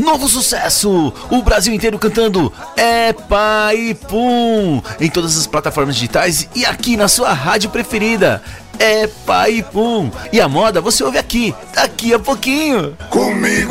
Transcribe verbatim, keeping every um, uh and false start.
novo sucesso, o Brasil inteiro cantando É Pai Pum, em todas as plataformas digitais e aqui na sua rádio preferida. É Pai Pum. E a moda você ouve aqui, daqui a pouquinho. Comigo.